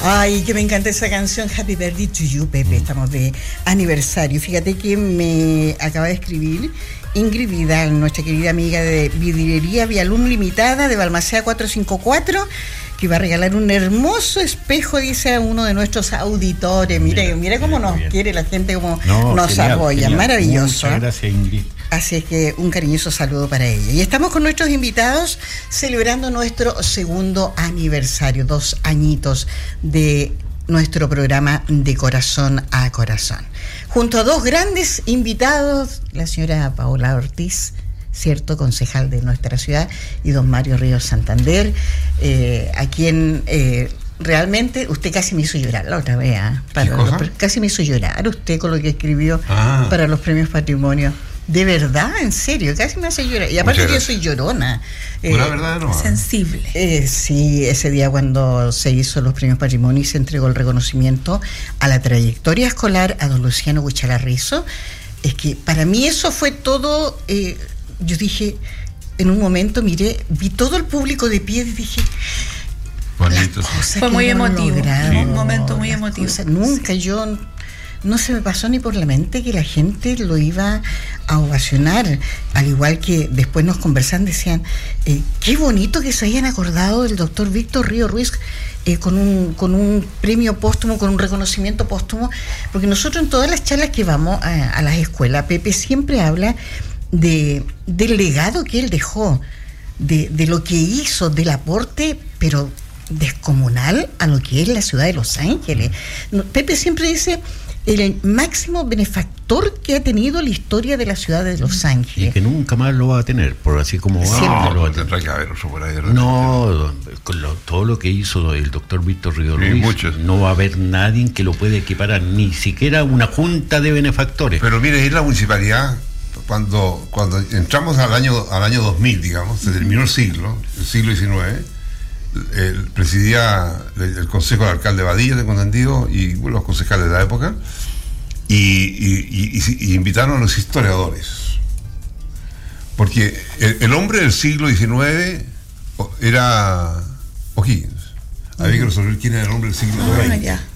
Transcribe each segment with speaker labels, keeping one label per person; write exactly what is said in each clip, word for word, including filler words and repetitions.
Speaker 1: Ay, que me encanta esa canción, Happy Birthday to You, Pepe. Estamos de aniversario. Fíjate que me acaba de escribir Ingrid Vidal, nuestra querida amiga de Vidriería Vialum Limitada de Balmaceda cuatrocientos cincuenta y cuatro, que va a regalar un hermoso espejo, dice, a uno de nuestros auditores. Mire, mira, mira cómo nos bien. quiere la gente, cómo no, nos genial, apoya. Genial. Maravilloso.
Speaker 2: Muchas gracias, Ingrid.
Speaker 1: Así es que un cariñoso saludo para ella. Y estamos con nuestros invitados celebrando nuestro segundo aniversario, dos añitos de nuestro programa De Corazón a Corazón. Junto a dos grandes invitados, la señora Paola Ortiz, cierto, concejal de nuestra ciudad, y don Mario Ríos Santander, eh, a quien eh, realmente usted casi me hizo llorar la otra vez, ¿eh? Para los, casi me hizo llorar usted con lo que escribió ah. para los premios Patrimonio. De verdad, en serio, casi me hace llorar. Y aparte que yo soy llorona.
Speaker 3: Una eh, verdad no.
Speaker 4: Sensible.
Speaker 1: Eh, sí, ese día cuando se hizo los premios Patrimonio y se entregó el reconocimiento a la trayectoria escolar a don Luciano Huichala-Rizo, es que para mí eso fue todo. Eh, yo dije, en un momento, miré, vi todo el público de pie y dije.
Speaker 3: Bonito.
Speaker 4: Fue muy emotivo. Sí. Un momento muy emotivo.
Speaker 1: Cosas, nunca sí. yo. No se me pasó ni por la mente que la gente lo iba a ovacionar, al igual que después nos conversaban, decían, eh, qué bonito que se hayan acordado del doctor Víctor Río Ruiz eh, con un con un premio póstumo, con un reconocimiento póstumo, porque nosotros en todas las charlas que vamos a, a las escuelas, Pepe siempre habla de del legado que él dejó, de, de lo que hizo, del aporte, pero descomunal a lo que es la ciudad de Los Ángeles. Pepe siempre dice el máximo benefactor que ha tenido la historia de la ciudad de Los Ángeles.
Speaker 2: Y que nunca más lo va a tener, por así como va.
Speaker 3: No, no, tendrá que haber otro por ahí.
Speaker 2: No, con lo, todo lo que hizo el doctor Víctor Río Ruiz, no va a haber nadie que lo pueda equiparar, ni siquiera una junta de benefactores.
Speaker 3: Pero mire, es la municipalidad, cuando cuando entramos al año al año dos mil, digamos, se terminó el siglo, el siglo diecinueve, el, presidía el, el consejo del alcalde Badilla, tengo entendido, y bueno, los concejales de la época, y, y, y, y invitaron a los historiadores, porque el, el hombre del siglo diecinueve era O'Higgins. Había que resolver quién era el hombre del siglo veinte. Ah,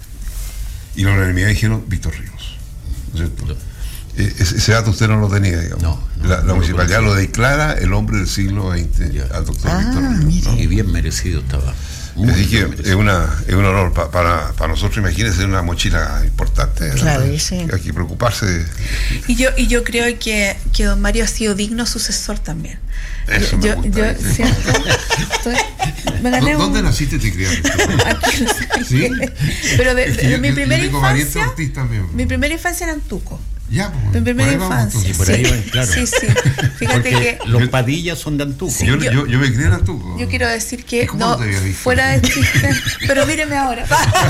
Speaker 3: y la unanimidad dijeron Víctor Ríos, ¿no es cierto? No. Ese, ese dato usted no lo tenía, digamos.
Speaker 2: No, no,
Speaker 3: la, la
Speaker 2: no
Speaker 3: municipalidad lo, lo declara el hombre del siglo veinte, ya. Al doctor
Speaker 1: ah,
Speaker 3: Víctor Ríos, ¿no?
Speaker 2: Y bien merecido estaba.
Speaker 3: Así que es, una, es un honor pa, para, para nosotros, imagínense, una mochila importante.
Speaker 1: Claro, sí.
Speaker 3: Hay que preocuparse de...
Speaker 4: Y yo, y yo creo que, que don Mario ha sido digno sucesor también.
Speaker 3: Eso
Speaker 4: yo,
Speaker 3: me gusta,
Speaker 4: yo, ¿cierto? Estoy, me gané
Speaker 3: ¿Dónde
Speaker 4: un...
Speaker 3: naciste y te criaste?
Speaker 4: Aquí no sé. ¿Sí? Pero de, de, de
Speaker 3: yo,
Speaker 4: mi
Speaker 3: yo,
Speaker 4: primera
Speaker 3: yo
Speaker 4: infancia,
Speaker 3: también,
Speaker 4: mi primera infancia era en Tuco.
Speaker 3: Ya, pues,
Speaker 4: mi primera infancia.
Speaker 2: Sí, por ahí van, claro.
Speaker 4: Sí, sí. Fíjate
Speaker 2: porque
Speaker 4: que
Speaker 2: los Padillas son de Antuco.
Speaker 4: Sí,
Speaker 3: yo,
Speaker 4: yo,
Speaker 3: yo, yo me crié en Antuco.
Speaker 4: Yo quiero decir que no,
Speaker 3: no
Speaker 4: fuera de chiste, pero míreme ahora.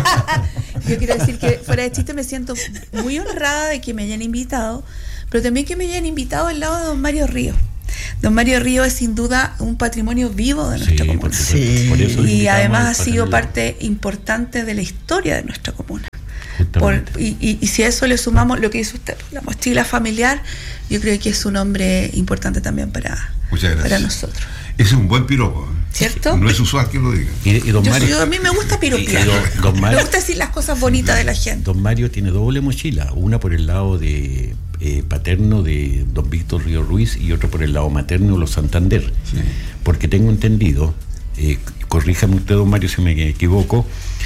Speaker 4: Yo quiero decir que fuera de chiste me siento muy honrada de que me hayan invitado, pero también que me hayan invitado al lado de don Mario Ríos. Don Mario Ríos es sin duda un patrimonio vivo de nuestra
Speaker 2: sí,
Speaker 4: comuna.
Speaker 2: Sí. Por eso
Speaker 4: y además ha sido parte importante de la historia de nuestra comuna. Por, y, y, y si a eso le sumamos lo que dice usted, la mochila familiar, yo creo que es un hombre importante también para, para nosotros.
Speaker 3: Ese es un buen piropo,
Speaker 4: ¿cierto?
Speaker 3: No es usual que lo diga.
Speaker 2: Y, y don
Speaker 4: yo,
Speaker 2: Mario,
Speaker 4: yo, a mí me gusta piropear,
Speaker 2: don, don Mario,
Speaker 4: me gusta decir las cosas bonitas de la gente.
Speaker 2: Don Mario tiene doble mochila, una por el lado de eh, paterno de don Víctor Río Ruiz y otra por el lado materno de los Santander, sí. Porque tengo entendido, eh, corríjame usted, don Mario, si me equivoco,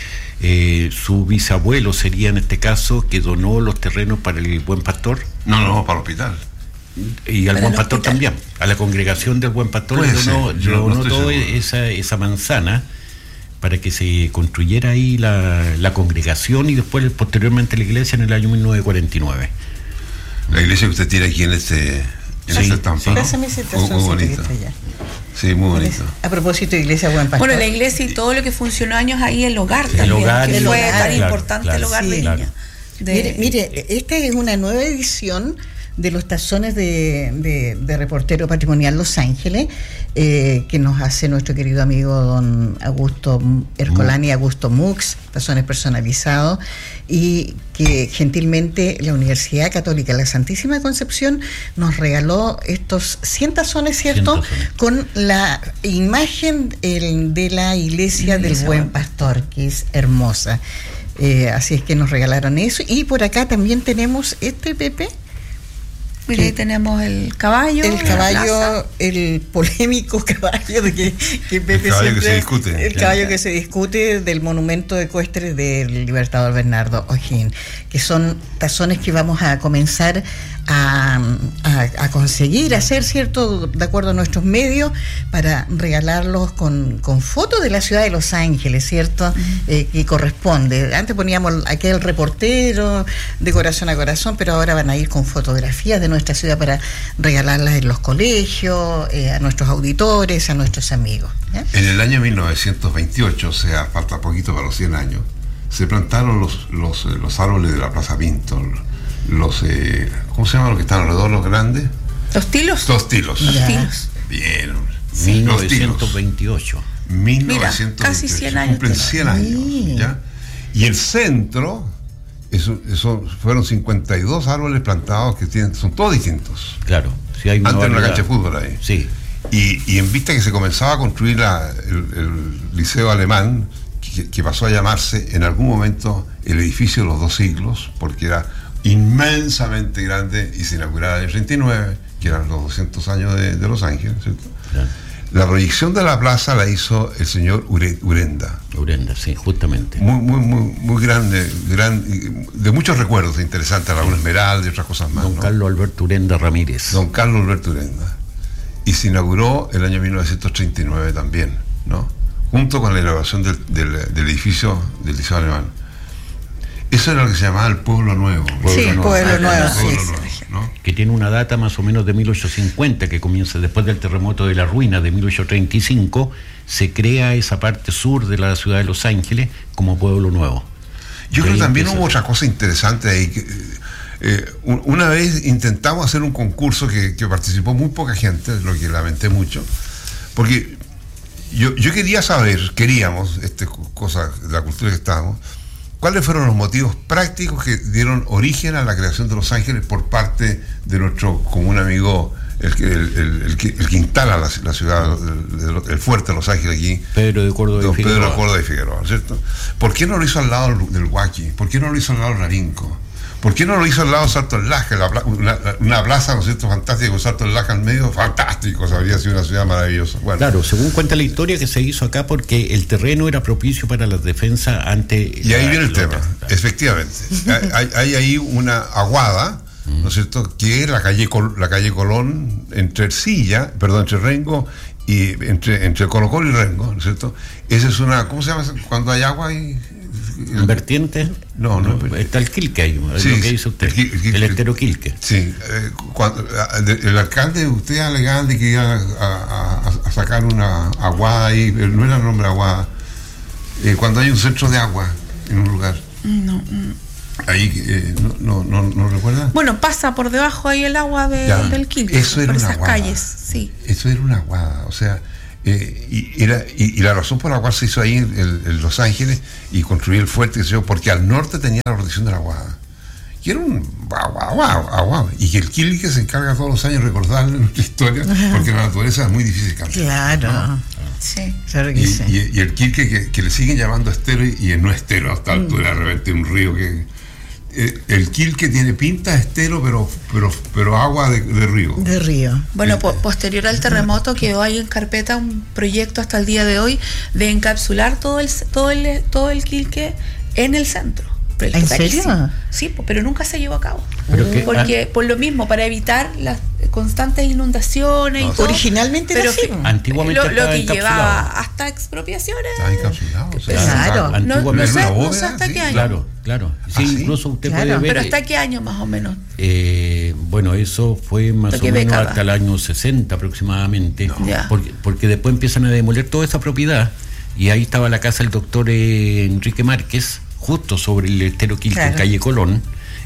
Speaker 2: Eh, su bisabuelo sería en este caso que donó los terrenos para el Buen Pastor.
Speaker 3: No, no, para el hospital.
Speaker 2: Y al Buen Pastor hospital también, a la congregación del Buen Pastor le donó, le donó no toda esa, esa manzana para que se construyera ahí la, la congregación y después posteriormente la iglesia en el año mil novecientos cuarenta y nueve.
Speaker 3: La iglesia que usted tiene aquí en este en
Speaker 2: sí,
Speaker 3: esta estampa,
Speaker 2: sí.
Speaker 1: Esa
Speaker 3: muy, muy bonito. Sí, muy bonito.
Speaker 1: A propósito de Iglesia Buen Pastor.
Speaker 4: Bueno, la iglesia y todo lo que funcionó años ahí, el hogar
Speaker 2: el
Speaker 4: también,
Speaker 2: hogar,
Speaker 4: que
Speaker 2: el
Speaker 4: fue
Speaker 2: hogar,
Speaker 4: tan
Speaker 2: claro,
Speaker 4: importante
Speaker 2: claro,
Speaker 4: el hogar
Speaker 1: sí,
Speaker 4: de
Speaker 1: claro.
Speaker 4: niña. De...
Speaker 1: Mire, mire, esta es una nueva edición de los tazones de, de, de Reportero Patrimonial Los Ángeles, eh, que nos hace nuestro querido amigo don Augusto Ercolani, Augusto Mux, tazones personalizados, y que gentilmente la Universidad Católica de la Santísima Concepción nos regaló estos cien tazones, ¿cierto? cien tazones. Con la imagen el, de la iglesia del Buen Pastor, que es hermosa. Eh, así es que nos regalaron eso. Y por acá también tenemos este, Pepe.
Speaker 4: Mire, ahí tenemos el caballo.
Speaker 1: El caballo, el polémico caballo de que, que Pepe
Speaker 3: el caballo
Speaker 1: siempre,
Speaker 3: que se discute.
Speaker 1: El caballo que se discute del monumento ecuestre del Libertador Bernardo O'Higgins, que son tazones que vamos a comenzar a, a, a conseguir, a hacer, ¿cierto?, de acuerdo a nuestros medios, para regalarlos con, con fotos de la ciudad de Los Ángeles, ¿cierto?, uh-huh. eh, que corresponde. Antes poníamos aquel reportero de corazón a corazón, pero ahora van a ir con fotografías de nuestra ciudad para regalarlas en los colegios, eh, a nuestros auditores, a nuestros amigos. ¿Ya?
Speaker 3: En el año mil novecientos veintiocho, o sea, falta poquito para los cien años, se plantaron los, los, los árboles de la Plaza Pinto, los, eh, ¿cómo se llaman los que están alrededor, los grandes?
Speaker 4: ¿Los tilos?
Speaker 3: Los tilos.
Speaker 4: Los tilos.
Speaker 3: Bien.
Speaker 2: Sí. mil novecientos veintiocho.
Speaker 3: mil novecientos veintiocho.
Speaker 4: Mira, casi cien años.
Speaker 3: Cumplen cien años.
Speaker 1: Sí.
Speaker 3: ¿Ya? Y el centro, eso, eso fueron cincuenta y dos árboles plantados que tienen, son todos distintos.
Speaker 2: Claro. Sí, hay una
Speaker 3: Antes era una
Speaker 2: variedad.
Speaker 3: cancha de fútbol ahí.
Speaker 2: Sí.
Speaker 3: Y, y en vista que se comenzaba a construir la, el, el liceo alemán, que, que pasó a llamarse en algún momento el edificio de los dos siglos, porque era inmensamente grande y se inauguraba en el treinta y nueve, que eran los doscientos años de, de Los Ángeles, ¿cierto?
Speaker 2: Claro.
Speaker 3: La proyección de la plaza la hizo el señor Ure, Urenda.
Speaker 2: Urenda, sí, justamente.
Speaker 3: Muy, muy, muy, muy grande, gran, de muchos recuerdos interesantes, Raúl Esmeralda y otras cosas más.
Speaker 2: Don
Speaker 3: ¿no?
Speaker 2: Carlos Alberto Urenda Ramírez.
Speaker 3: Don Carlos Alberto Urenda. Y se inauguró el año mil novecientos treinta y nueve también, ¿no? Junto con la inauguración del, del, del edificio del Liceo Alemán. Eso era lo que se llamaba el Pueblo Nuevo.
Speaker 1: Sí, Pueblo, Pueblo Nuevo, sí,
Speaker 3: Pueblo
Speaker 1: sí.
Speaker 3: Nuevo, ¿no?
Speaker 2: Que tiene una data más o menos de mil ochocientos cincuenta, que comienza después del terremoto de la ruina de mil ochocientos treinta y cinco. Se crea esa parte sur de la ciudad de Los Ángeles como Pueblo Nuevo.
Speaker 3: Yo creo que también hubo otra cosa interesante ahí. Que, eh, una vez intentamos hacer un concurso que, que participó muy poca gente, lo que lamenté mucho, porque yo, yo quería saber, queríamos, este, cosa de la cultura que estábamos, ¿cuáles fueron los motivos prácticos que dieron origen a la creación de Los Ángeles por parte de nuestro común amigo, el que, el, el, el que, el que instala la, la ciudad, el, el fuerte de Los Ángeles aquí?
Speaker 2: Pedro de Córdoba
Speaker 3: Don
Speaker 2: y Figueroa.
Speaker 3: Pedro de Córdoba y Figueroa, ¿cierto? ¿Por qué no lo hizo al lado del, del Huaki? ¿Por qué no lo hizo al lado del Rarinco? ¿Por qué no lo hizo al lado de Salto del Laja? La, una, una plaza, ¿no es cierto?, fantástica, con Salto del Laja al medio, fantástico, o sea, habría sido una ciudad maravillosa. Bueno.
Speaker 2: Claro, según cuenta la historia, que se hizo acá porque el terreno era propicio para la defensa ante...
Speaker 3: Y ahí
Speaker 2: la,
Speaker 3: viene el
Speaker 2: la,
Speaker 3: tema,
Speaker 2: la,
Speaker 3: efectivamente. hay, hay ahí una aguada, ¿no es cierto?, que es la calle, la calle Colón, entre Ercilla, perdón, entre Rengo, y entre, entre Colo Colo y Rengo, ¿no es cierto? Esa es una, ¿cómo se llama cuando hay agua ahí?
Speaker 2: ¿En vertiente?
Speaker 3: No, no, no.
Speaker 2: Está el Quilque ahí,
Speaker 3: sí,
Speaker 2: lo que dice usted. El, el, el, el estero Quilque.
Speaker 3: Sí. Eh, cuando, el alcalde, usted alegaba de que iba a, a, a sacar una aguada ahí, no era el nombre aguada. Eh, cuando hay un centro de agua en un lugar.
Speaker 4: No, no.
Speaker 3: Ahí, eh, no, no, no, ¿no recuerda?
Speaker 4: Bueno, pasa por debajo ahí el agua de,
Speaker 3: ya,
Speaker 4: del Quilque.
Speaker 3: Eso era
Speaker 4: por
Speaker 3: una
Speaker 4: esas
Speaker 3: aguada.
Speaker 4: calles, sí.
Speaker 3: Eso era una aguada, o sea, eh, y, era, y, y la razón por la cual se hizo ahí en, en Los Ángeles y construir el fuerte, porque al norte tenía la protección de la aguada. Y era un guau, guau, guau, guau. Y que el Quilque se encarga todos los años de recordarle nuestra historia, porque la naturaleza es muy difícil cambiar.
Speaker 1: Claro.
Speaker 3: ¿no?
Speaker 4: Sí.
Speaker 1: Claro que
Speaker 3: y,
Speaker 1: sí.
Speaker 3: y, y el Quilque que, que le siguen llamando estero y, y no estero a esta altura, de repente un río que... El Quilque tiene pinta de estero, pero pero pero agua de, de río.
Speaker 1: De río.
Speaker 4: Bueno, po posterior al terremoto quedó ahí en carpeta un proyecto hasta el día de hoy de encapsular todo el todo el todo el Quilque en el centro.
Speaker 1: ¿En serio?
Speaker 4: Sí, pero nunca se llevó a cabo.
Speaker 2: ¿Pero qué?
Speaker 4: Porque por lo mismo, para evitar las constantes inundaciones no, y todo.
Speaker 1: Originalmente
Speaker 4: pero
Speaker 1: era así.
Speaker 2: Antiguamente
Speaker 4: lo, lo que
Speaker 2: encapsulado.
Speaker 4: Llevaba hasta expropiaciones.
Speaker 3: Estaba encapsulado. O sea,
Speaker 1: claro.
Speaker 3: acá,
Speaker 4: No, no, sé,
Speaker 3: bóveda,
Speaker 4: no sé hasta
Speaker 3: sí,
Speaker 4: qué año.
Speaker 2: Claro, claro. Sí,
Speaker 3: ¿Ah, sí?
Speaker 2: incluso usted
Speaker 1: Claro.
Speaker 2: puede ver...
Speaker 4: Pero ¿hasta qué año más o menos?
Speaker 2: Eh, bueno, eso fue más o menos
Speaker 4: década?
Speaker 2: hasta el año sesenta aproximadamente,
Speaker 3: No.
Speaker 4: Ya.
Speaker 2: porque, porque después empiezan a demoler toda esa propiedad y ahí estaba la casa del doctor eh, Enrique Márquez, justo sobre el estero Quilque,
Speaker 1: Claro.
Speaker 2: calle Colón,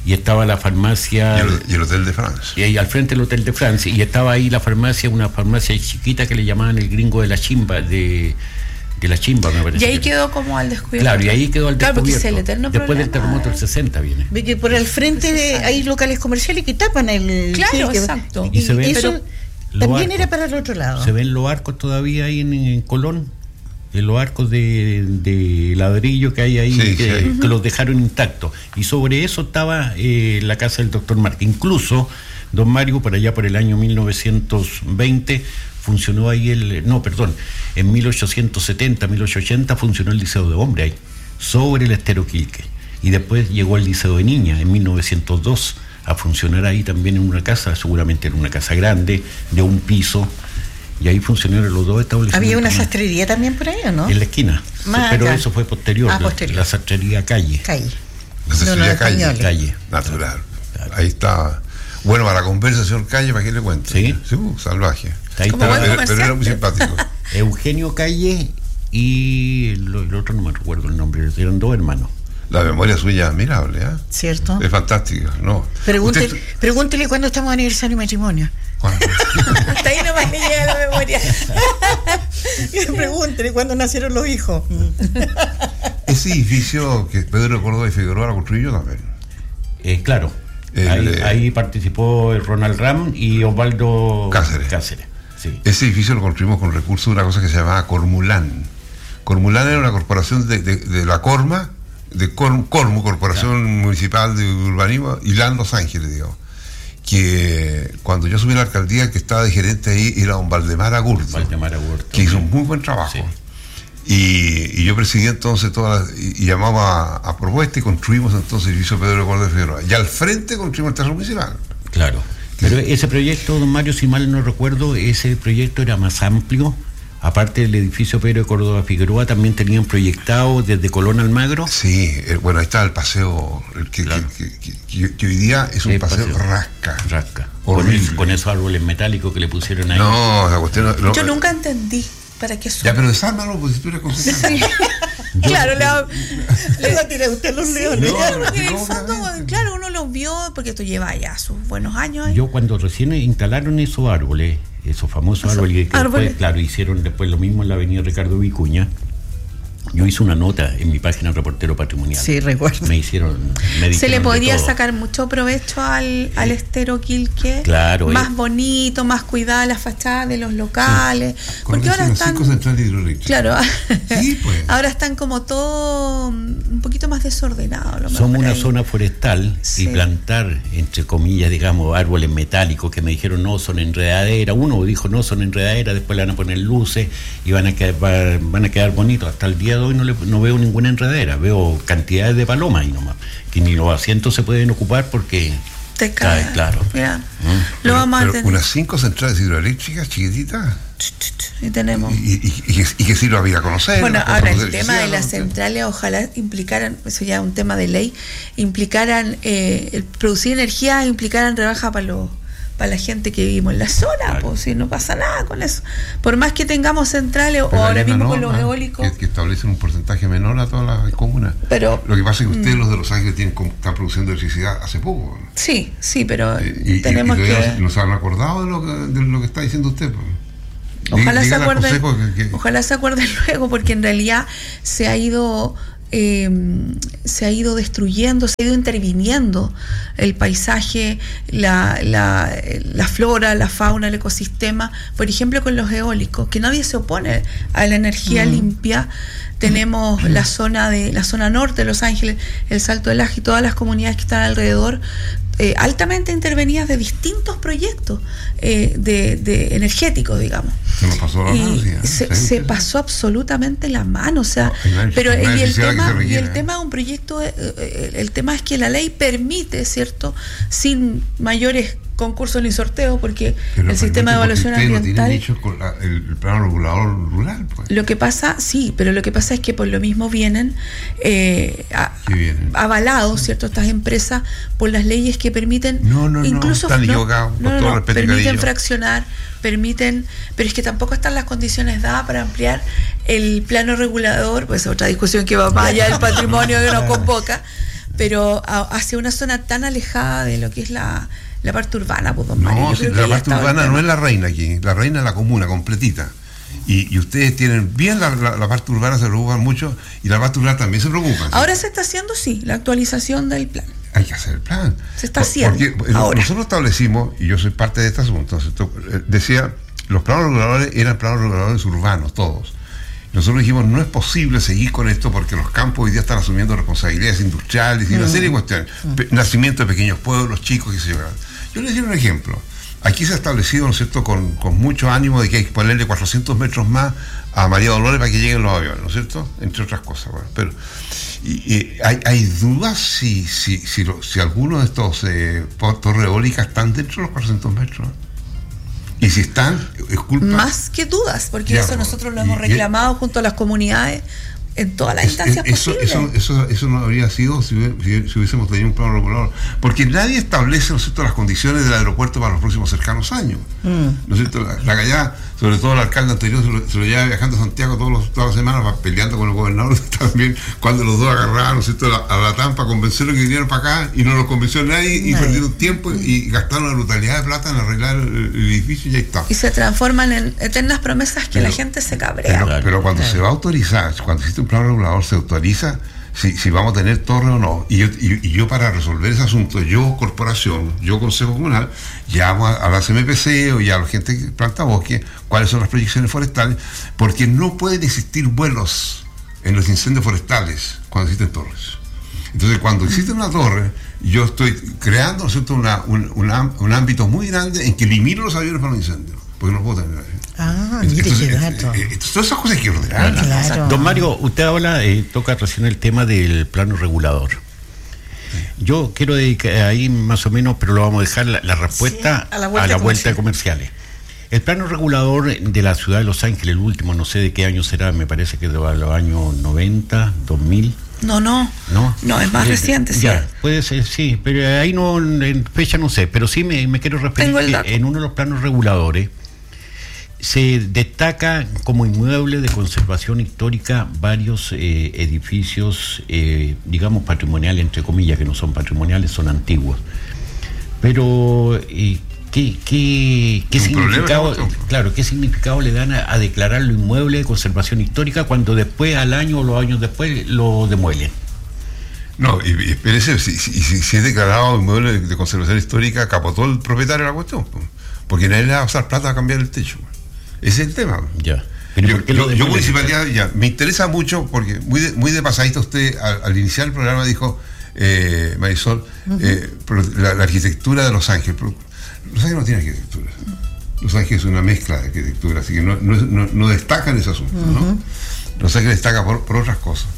Speaker 2: y estaba la farmacia...
Speaker 3: Y el, y el Hotel de Francia.
Speaker 2: Y ahí al frente del Hotel de Francia, y estaba ahí la farmacia, una farmacia chiquita que le llamaban el gringo de la chimba, de, de la chimba, me parece.
Speaker 4: Y ahí
Speaker 2: que
Speaker 4: quedó como al descubierto.
Speaker 2: Claro, y ahí quedó al
Speaker 4: claro,
Speaker 2: descubierto.
Speaker 4: Porque es el eterno
Speaker 2: después del terremoto del sesenta viene.
Speaker 1: Ve que por el frente de, hay locales comerciales que tapan el...
Speaker 4: Claro,
Speaker 1: que,
Speaker 4: exacto.
Speaker 1: Y,
Speaker 2: Y se ven,
Speaker 1: eso
Speaker 2: pero
Speaker 1: también
Speaker 2: arcos,
Speaker 1: era para el otro lado.
Speaker 2: Se ven los arcos todavía ahí en, en Colón, en los arcos de, de ladrillo que hay ahí,
Speaker 3: sí,
Speaker 2: que,
Speaker 3: sí.
Speaker 2: que los dejaron intactos. Y sobre eso estaba eh, la casa del doctor Martín. Incluso, don Mario, por allá por el año mil novecientos veinte, funcionó ahí el... No, perdón, en mil ochocientos setenta, mil ochocientos ochenta funcionó el Liceo de Hombre ahí, sobre el Estero Quilque. Y después llegó el Liceo de Niña en mil novecientos dos a funcionar ahí también en una casa, seguramente en una casa grande, de un piso. Y ahí funcionaron los dos establecimientos.
Speaker 1: ¿Había una sastrería también por ahí o no?
Speaker 2: En la esquina.
Speaker 1: Más
Speaker 2: pero
Speaker 1: acá.
Speaker 2: Eso fue posterior.
Speaker 1: Ah,
Speaker 2: la,
Speaker 1: posterior.
Speaker 2: la sastrería Calle.
Speaker 1: Calle.
Speaker 3: La sastrería
Speaker 1: No, no,
Speaker 3: Calle.
Speaker 1: Cañoles.
Speaker 2: Calle.
Speaker 3: Natural.
Speaker 2: Claro.
Speaker 3: Ahí está. Bueno, para la conversa, señor Calle, ¿para qué le cuento?
Speaker 2: Sí.
Speaker 3: Sí, uh, salvaje.
Speaker 2: Ahí
Speaker 4: Como
Speaker 2: estaba
Speaker 4: buen
Speaker 3: Pero, pero era muy
Speaker 4: comerciante.
Speaker 3: simpático.
Speaker 2: Eugenio Calle y el, el otro no me recuerdo el nombre, eran dos hermanos.
Speaker 3: La memoria suya es admirable, ¿eh?
Speaker 1: ¿Cierto?
Speaker 3: Es fantástica, ¿no?
Speaker 1: Pregúntele,
Speaker 3: Usted-
Speaker 1: pregúntele cuándo estamos de aniversario de matrimonio.
Speaker 3: ¿Cuándo?
Speaker 4: Hasta ahí nomás le llega la memoria.
Speaker 1: Pregúntele cuándo nacieron los hijos.
Speaker 3: Ese edificio que Pedro Córdoba y Figueroa lo construyó también.
Speaker 2: Eh, claro,
Speaker 3: El,
Speaker 2: ahí,
Speaker 3: eh,
Speaker 2: ahí participó el Ronald Ram y Osvaldo
Speaker 3: Cáceres.
Speaker 2: Cáceres, sí.
Speaker 3: Ese edificio lo construimos con recursos de una cosa que se llamaba Cormulán. Cormulán era una corporación de, de, de la Corma, de Cor, Cormu, Corporación Municipal de Urbanismo, y Lan Los Ángeles, digamos. Que cuando yo asumí la alcaldía, el que estaba de gerente ahí era don Valdemar Agurto,
Speaker 2: Valdemar Agurto.
Speaker 3: que hizo un muy buen trabajo.
Speaker 2: Sí.
Speaker 3: Y, y yo presidí entonces todas las, y, y llamaba a, a propuesta y construimos entonces el edificio Pedro Córdoba y Figueroa. Y al frente construimos el Teatro Municipal.
Speaker 2: Claro. Pero ese proyecto, don Mario, si mal no recuerdo, ese proyecto era más amplio. Aparte del edificio Pedro de Córdoba Figueroa, también tenían proyectado desde Colón Almagro.
Speaker 3: Sí, eh, bueno, ahí está el paseo, el que,
Speaker 2: Claro.
Speaker 3: que, que, que- que hoy día es un
Speaker 2: El
Speaker 3: paseo,
Speaker 2: paseo.
Speaker 3: rasca.
Speaker 2: Rasca. Con,
Speaker 3: Horrible.
Speaker 2: con esos árboles metálicos que le pusieron ahí.
Speaker 3: No, la cuestión no- no-
Speaker 4: Yo nunca entendí para qué son.
Speaker 3: Ya, pero desármalo, pues si tú eres consejero.
Speaker 2: Yo-
Speaker 4: Claro, la-
Speaker 1: Le va a tirar usted los leones.
Speaker 3: No,
Speaker 4: claro, porque en el
Speaker 3: no,
Speaker 4: fondo,
Speaker 3: obviamente.
Speaker 4: claro, uno los vio, porque esto lleva ya sus buenos años ahí.
Speaker 2: Yo cuando recién instalaron esos árboles, esos famosos
Speaker 4: Esos
Speaker 2: árboles, que después,
Speaker 4: árboles.
Speaker 2: claro, hicieron después lo mismo en la avenida Ricardo Vicuña, yo hice una nota en mi página Reportero Patrimonial.
Speaker 1: Sí, recuerdo.
Speaker 2: Me hicieron... me
Speaker 4: Se
Speaker 2: dijeron
Speaker 4: le
Speaker 2: de
Speaker 4: podría
Speaker 2: todo.
Speaker 4: sacar mucho provecho al, al Estero Quilque.
Speaker 2: Claro,
Speaker 4: Más
Speaker 2: eh.
Speaker 4: bonito, más cuidada la fachada de los locales. Porque
Speaker 3: Con
Speaker 4: ahora
Speaker 3: eso,
Speaker 4: están.
Speaker 3: cinco centrales hidroeléctricas.
Speaker 4: Claro,
Speaker 3: Sí, pues.
Speaker 4: ahora están como todo un poquito más desordenado. Lo
Speaker 2: Somos
Speaker 4: mejor
Speaker 2: una
Speaker 4: ahí.
Speaker 2: zona forestal
Speaker 4: Sí.
Speaker 2: y plantar, entre comillas, digamos, árboles metálicos que me dijeron no son enredadera. Uno dijo no son enredadera, después le van a poner luces y van a quedar, va- van a quedar bonitos. Hasta el día de hoy no, le, no veo ninguna enredadera, veo cantidades de palomas ahí nomás, que ni los asientos se pueden ocupar porque
Speaker 4: Te cae.
Speaker 2: cae, claro.
Speaker 4: Mira,
Speaker 2: Mm.
Speaker 4: lo
Speaker 3: Pero-
Speaker 4: vamos a
Speaker 3: pero
Speaker 4: tener.
Speaker 3: unas cinco centrales hidroeléctricas chiquititas.
Speaker 4: Y tenemos.
Speaker 3: Y, y, y, que- y que sí lo había a conocer.
Speaker 4: Bueno,
Speaker 3: ¿no?
Speaker 4: ahora el
Speaker 3: Conocer
Speaker 4: tema de
Speaker 3: decía,
Speaker 4: las
Speaker 3: ¿no?
Speaker 4: centrales, ojalá implicaran, eso ya es un tema de ley, implicaran eh, el producir energía, implicaran rebaja para los para la gente que vivimos en la zona,
Speaker 2: Claro.
Speaker 4: pues si no pasa nada con eso. Por más que tengamos centrales o
Speaker 3: Pero
Speaker 4: ahora
Speaker 3: hay una
Speaker 4: mismo con los
Speaker 3: norma
Speaker 4: eólicos,
Speaker 3: Que, que establecen un porcentaje menor a todas las comunas.
Speaker 4: pero
Speaker 3: Lo que pasa es que ustedes, los de Los Ángeles, tienen, como- están produciendo electricidad hace poco.
Speaker 4: sí, sí, pero
Speaker 3: Eh, Y, y-
Speaker 4: tenemos
Speaker 3: y todavía
Speaker 4: que
Speaker 3: no se han acordado de lo que, de lo que está diciendo usted. Pues.
Speaker 4: Ojalá se
Speaker 3: Dígale al
Speaker 4: acuerden,
Speaker 3: Consejo que- que-
Speaker 4: ojalá se acuerden luego, porque en realidad se ha ido eh, se ha ido destruyendo, se ha ido interviniendo el paisaje, la, la, la flora, la fauna, el ecosistema, por ejemplo con los eólicos, que nadie se opone a la energía
Speaker 1: Mm.
Speaker 4: limpia. Tenemos la zona de la zona norte de Los Ángeles, el Salto del Aje y todas las comunidades que están alrededor, eh, altamente intervenidas de distintos proyectos eh, de, de energéticos, digamos.
Speaker 3: Se nos pasó la mano,
Speaker 4: Y
Speaker 3: sí, ¿eh?
Speaker 4: se,
Speaker 3: Sí,
Speaker 4: se
Speaker 3: sí.
Speaker 4: pasó absolutamente la mano, o sea,
Speaker 3: No, hay una-
Speaker 4: pero
Speaker 3: hay una
Speaker 4: y el
Speaker 3: necesidad que
Speaker 4: tema
Speaker 3: se
Speaker 4: y
Speaker 3: requiere,
Speaker 4: el
Speaker 3: ¿eh?
Speaker 4: tema de un proyecto, eh, eh, el tema es que la ley permite, ¿cierto?, sin mayores concursos ni sorteos, porque
Speaker 3: Pero
Speaker 4: el sistema de
Speaker 3: permite
Speaker 4: evaluación
Speaker 3: porque ustedes lo tienen
Speaker 4: ambiental.
Speaker 3: dicho con la- el, el plano regulador rural, pues.
Speaker 4: Lo que pasa, sí, pero lo que pasa es que por lo mismo vienen, eh, a-
Speaker 3: ¿Qué vienen?
Speaker 4: avalados, ¿cierto?, estas empresas por las leyes que permiten,
Speaker 3: No, no, no,
Speaker 4: incluso
Speaker 3: están
Speaker 4: no,
Speaker 3: equivocados, con
Speaker 4: no, no,
Speaker 3: todo
Speaker 4: no,
Speaker 3: respeto y
Speaker 4: permiten
Speaker 3: cariño.
Speaker 4: fraccionar, permiten, pero es que tampoco están las condiciones dadas para ampliar el plano regulador, pues otra discusión que va más allá del patrimonio que nos convoca. pero a, hacia una zona tan alejada de lo que es la, la parte urbana, pues, don Mario.
Speaker 3: No, si la parte urbana no es la reina aquí, la reina es la comuna completita. Y, y ustedes tienen bien la, la, la parte urbana, se preocupan mucho, y la parte rural también se preocupa.
Speaker 4: Ahora ¿sí? Se está haciendo, sí, la actualización del plan.
Speaker 3: Hay que hacer el plan.
Speaker 4: Se está haciendo.
Speaker 3: Porque
Speaker 4: ahora.
Speaker 3: Nosotros establecimos, y yo soy parte de este asunto, decía, los planos reguladores eran planos reguladores urbanos, todos. Nosotros dijimos, no es posible seguir con esto porque los campos hoy día están asumiendo responsabilidades industriales y una serie de cuestiones. Pe- nacimiento de pequeños pueblos, chicos, que se llevan. Yo les doy un ejemplo. Aquí se ha establecido, ¿no es cierto?, con, con mucho ánimo de que hay que ponerle cuatrocientos metros más a María Dolores para que lleguen los aviones, ¿no es cierto? Entre otras cosas. Bueno, pero y, y hay, hay dudas si, si, si, lo, si algunos de estos eh, torres eólicas están dentro de los cuatrocientos metros. Y si están, es culpa...
Speaker 4: Más que dudas, porque
Speaker 3: ya,
Speaker 4: eso nosotros lo
Speaker 3: y,
Speaker 4: hemos reclamado y, junto a las comunidades en todas las es, instancias
Speaker 3: es, eso,
Speaker 4: posibles.
Speaker 3: Eso, eso, eso no habría sido si, si, si hubiésemos tenido un plano regulador. Porque nadie establece, ¿no es cierto?, las condiciones del aeropuerto para los próximos cercanos años. Mm. ¿No es cierto? La, la Gallá, sobre todo el alcalde anterior, se lo, se lo lleva viajando a Santiago todos los, todas las semanas, peleando con el gobernador también, cuando los dos agarraban, ¿no es cierto?, a la, a la tampa, convencerlo que vinieran para acá, y no los convenció nadie, y nadie. Perdieron tiempo y gastaron una brutalidad de plata en arreglar el, el edificio y ya está.
Speaker 4: Y se transforman en eternas promesas que pero, la gente se cabrea.
Speaker 3: Pero, pero cuando claro. se va a autorizar, cuando existe un plano regulador, se autoriza si, si vamos a tener torre o no. Y yo, y, y yo para resolver ese asunto, yo corporación, yo consejo comunal, llamo a, a la C M P C o ya a la gente que planta bosque, cuáles son las proyecciones forestales, porque no pueden existir vuelos en los incendios forestales cuando existen torres. Entonces, cuando existe una torre, yo estoy creando, ¿no es cierto?, una, un, una, un ámbito muy grande en que elimino los aviones para los incendios, porque no puedo tener.
Speaker 1: Ah, mire qué dato.
Speaker 3: Todas esas cosas hay que ordenar.
Speaker 2: Claro. Don Mario, usted habla, eh, toca recién el tema del plano regulador. Yo quiero dedicar ahí más o menos, pero lo vamos a dejar la, la respuesta sí, a la vuelta, a la vuelta de comerciales. El plano regulador de la ciudad de Los Ángeles, el último, no sé de qué año será, me parece que es de los años noventa, dos mil.
Speaker 4: No, no, no, no es más eh, reciente, sí.
Speaker 2: Ya, puede ser, sí, pero ahí no, en fecha no sé, pero sí me, me quiero referir que en uno de los planos reguladores se destaca como inmueble de conservación histórica varios eh, edificios, eh, digamos patrimoniales, entre comillas, que no son patrimoniales, son antiguos. Pero, eh, ¿qué, qué, qué significado, claro, qué significado le dan a, a declararlo inmueble de conservación histórica cuando después, al año o los años después, lo demuelen?
Speaker 3: No, y, y espérese, si, si, si, si es declarado inmueble de, de conservación histórica, capotó el propietario de la cuestión, porque nadie le va a usar plata a cambiar el techo. Ese es el tema.
Speaker 2: Ya.
Speaker 3: Pero yo, yo, yo municipalidad, ya, me interesa mucho porque muy de, muy de pasadita usted al, al iniciar el programa dijo, eh, Marisol, uh-huh. eh, la, la arquitectura de Los Ángeles. Pero Los Ángeles no tiene arquitectura. Los Ángeles es una mezcla de arquitectura, así que no, no, no, no destaca en ese asunto. Uh-huh. ¿No? Los Ángeles destaca por, por otras cosas.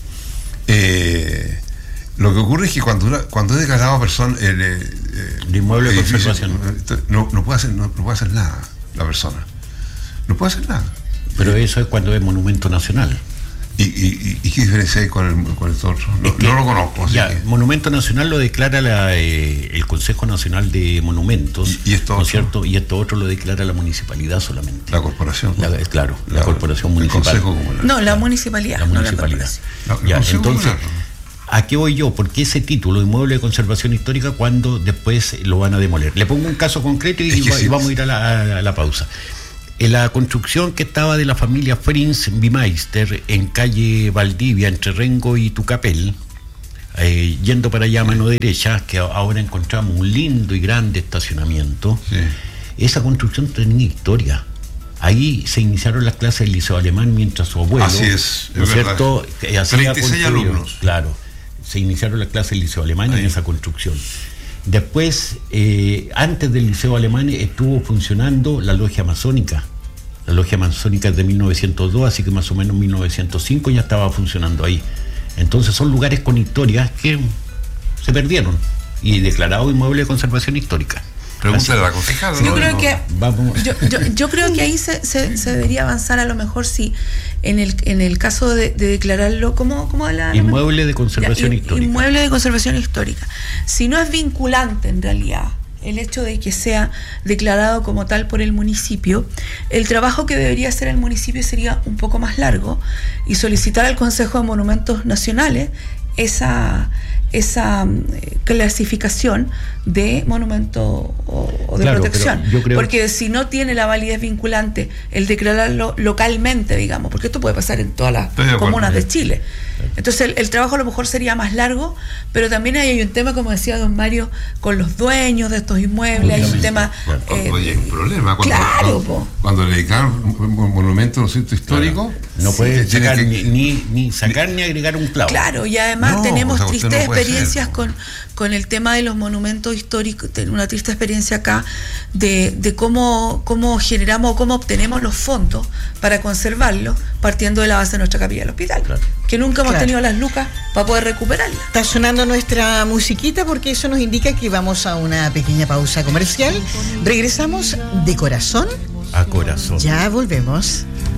Speaker 3: Eh, lo que ocurre es que cuando una, cuando es declarado persona el, eh,
Speaker 2: el inmueble de conservación
Speaker 3: no, no puede hacer no, no puede hacer nada la persona. No puede hacer nada.
Speaker 2: Pero eso es cuando es monumento nacional.
Speaker 3: ¿Y, y, y qué diferencia hay con el, con el otro? No,
Speaker 2: que,
Speaker 3: no lo conozco. Así
Speaker 2: ya,
Speaker 3: que...
Speaker 2: monumento nacional lo declara la, eh, el Consejo Nacional de Monumentos.
Speaker 3: ¿Y, y esto
Speaker 2: ¿no
Speaker 3: otro?
Speaker 2: es cierto? Y esto otro lo declara la municipalidad solamente.
Speaker 3: La corporación.
Speaker 2: La, claro, la, la corporación municipal.
Speaker 3: El Consejo Comunal.
Speaker 4: No, la municipalidad.
Speaker 2: La municipalidad.
Speaker 3: No la
Speaker 2: ya, entonces,
Speaker 3: comunal.
Speaker 2: ¿a qué voy yo? Porque ese título, inmueble de conservación histórica, cuando después lo van a demoler. Le pongo un caso concreto y, y, va, sí, y vamos a ir a la, a, a la pausa. En la construcción que estaba de la familia Frins Bimeister en calle Valdivia, entre Rengo y Tucapel, eh, yendo para allá a mano derecha, que ahora encontramos un lindo y grande estacionamiento, sí. Esa construcción tenía historia. Ahí se iniciaron las clases del liceo alemán mientras su abuelo,
Speaker 3: así es,
Speaker 2: ¿no es cierto?
Speaker 3: treinta y seis alumnos.
Speaker 2: Claro, se iniciaron las clases del liceo alemán ahí. En esa construcción. Después, eh, antes del Liceo Alemán, estuvo funcionando la Logia Masónica. La Logia Masónica es de mil novecientos dos, así que más o menos en mil novecientos cinco ya estaba funcionando ahí. Entonces son lugares con historias que se perdieron y declarado inmueble de conservación histórica.
Speaker 3: Pregúntale a la concejal.
Speaker 4: Yo,
Speaker 3: no,
Speaker 4: creo
Speaker 3: no.
Speaker 4: Que, yo, yo, yo creo que ahí se, se, se debería avanzar a lo mejor si en el en el caso de, de declararlo como, como la,
Speaker 2: inmueble de conservación
Speaker 4: ya,
Speaker 2: histórica.
Speaker 4: Inmueble de conservación histórica. Si no es vinculante en realidad el hecho de que sea declarado como tal por el municipio, el trabajo que debería hacer el municipio sería un poco más largo y solicitar al Consejo de Monumentos Nacionales esa esa clasificación de monumento o, o de
Speaker 2: claro,
Speaker 4: protección,
Speaker 2: yo creo...
Speaker 4: porque si no tiene la validez vinculante el declararlo localmente, digamos, porque esto puede pasar en todas las
Speaker 3: de
Speaker 4: comunas
Speaker 3: acuerdo,
Speaker 4: de Chile. Entonces el, el trabajo a lo mejor sería más largo, pero también hay un tema, como decía don Mario, con los dueños de estos inmuebles, hay un tema...
Speaker 3: Claro,
Speaker 4: eh,
Speaker 3: oye, hay un problema. Cuando,
Speaker 4: claro,
Speaker 3: cuando, cuando le dedicaron monumentos a los sitios históricos,
Speaker 2: no
Speaker 3: sí,
Speaker 2: puede sacar,
Speaker 3: que,
Speaker 2: ni, ni, ni sacar ni agregar un clavo.
Speaker 4: Claro, y además
Speaker 3: No,
Speaker 4: tenemos
Speaker 3: o sea, usted
Speaker 4: tristes
Speaker 3: no puede
Speaker 4: experiencias
Speaker 3: ser.
Speaker 4: con, con el tema de los monumentos históricos, tengo una triste experiencia acá de, de cómo, cómo generamos o cómo obtenemos los fondos para conservarlos, partiendo de la base de nuestra capilla del hospital,
Speaker 2: Claro.
Speaker 4: que nunca hemos
Speaker 1: Claro.
Speaker 4: tenido las lucas para poder recuperarla.
Speaker 1: Está sonando nuestra musiquita porque eso nos indica que vamos a una pequeña pausa comercial. Regresamos de corazón.
Speaker 2: A corazón.
Speaker 1: Ya volvemos.